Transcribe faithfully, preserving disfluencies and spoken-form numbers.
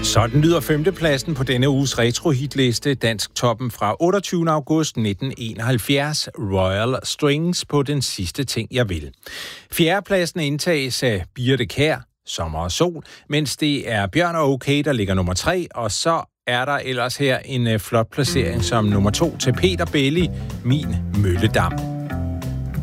Sådan lyder femtepladsen på denne uges retro-hitliste, Dansk Toppen fra otteogtyvende august nitten enoghalvfjerds, Royal Strings på Den sidste ting, jeg vil. Fjerdepladsen indtages af Birthe Kjær, Sommer og Sol, mens det er Bjørn og Okay, der ligger nummer tre, og så er der ellers her en flot placering som nummer to til Peter Belli, Min Mølledam.